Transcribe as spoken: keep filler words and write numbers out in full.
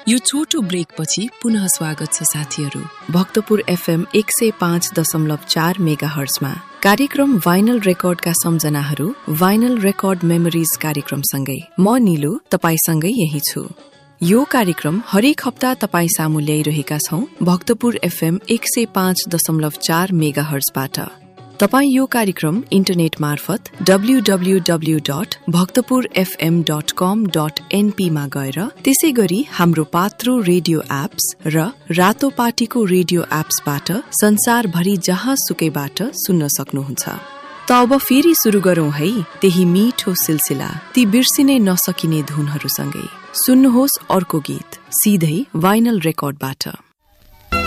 यो छोटो ब्रेकपछि पुनः स्वागत छ साथीहरू। भक्तपुर एफएम एक सय पाँच दशमलव चार मेगा हर्जमा कार्यक्रम भाइनल रेकर्डका सम्झनाहरू भाइनल रेकर्ड मेमोरिज कार्यक्रमसँगै म निलु तपाईसँगै यही छु। यो कार्यक्रम हरेक हप्ता तपाई सामु ल्याइरहेका छौं भक्तपुर एफएम एक सय पाँच दशमलव चार मेगा हर्जबाट। तपाई यो कार्यक्रम इन्टरनेट मार्फत W W W dot Bhaktapur FM dot कम डट एनपी मा गएर त्यसै गरी हाम्रो पात्रो रेडियो एप्स र रातो पाटीको रेडियो एप्सबाट संसारभरि जहाँ सुकैबाट सुन्न सक्नुहुन्छ। त अब फेरि सुरु गरौं है त्यही मिठो सिलसिला ती बिर्सिनै नसकिने धुनहरूसँगै। सुन्नुहोस् अर्को गीत सिधै भाइनल रेकर्डबाट।